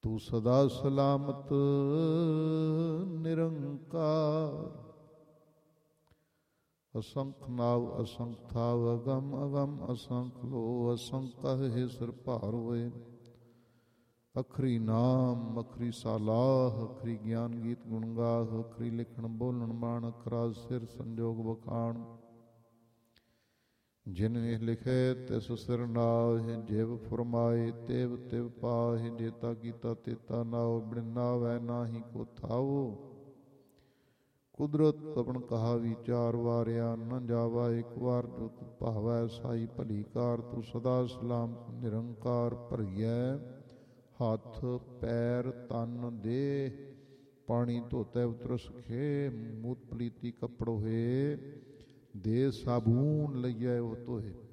ਤੂੰ ਸਦਾ ਸਲਾਮਤ ਨਿਰੰਕਾਰ। ਅਸੰਖ ਨਾਵ ਅਸੰਖ ਥਾਵ ਅਗਮ ਅਗਮ ਅਸੰਖ ਲੋ ਅਸੰਖ ਕਹਿ ਸਿਰ ਭਾਰ ਹੋਏ। ਅਖਰੀ ਨਾਮ ਅਖਰੀ ਸਾਲਾਹ ਅਖਰੀ ਗਿਆਨ ਗੀਤ ਗੁਣ ਗਾਹ। ਅਖਰੀ ਲਿਖਣ ਬੋਲਣ ਬਾਣ ਅਖਰਾ ਸਿਰ ਸੰਜੋਗ ਬਖਾਣ। ਜਿਨ ਲਿਖੇ ਤਿਸ ਸਿਰ ਨਾਹਿ ਜਿਵ ਫੁਰਮਾਏ ਤਿਵ ਤਿਵ ਪਾਹਿ। ਜੇਤਾ ਕੀਤਾ ਤੇਤਾ ਨਾਉ ਬਿਨ ਨਾਵੈ ਨਾਹੀ ਕੋ ਥਾਉ। ਕੁਦਰਤ ਆਪਣ ਕਹਾ ਵਿਚਾਰ ਵਾਰਿਆ ਨ ਜਾਵਾ ਇੱਕ ਵਾਰ। ਜੋ ਤੁ ਭਾਵੈ ਸਾਈ ਭਲੀ ਕਾਰ। ਤੂੰ ਸਦਾ ਸਲਾਮਤ ਨਿਰੰਕਾਰ। ਭਰੀਐ ਹੱਥ ਪੈਰ ਤਨ ਦੇਹ ਪਾਣੀ ਧੋਤੈ ਉਤਰਸ ਖੇ। ਮੂਤ ਪਲੀਤੀ ਕੱਪੜ ਹੋਏ ਦੇ ਸਾਬੂਨ ਲਈਐ ਉਹ ਧੋਏ।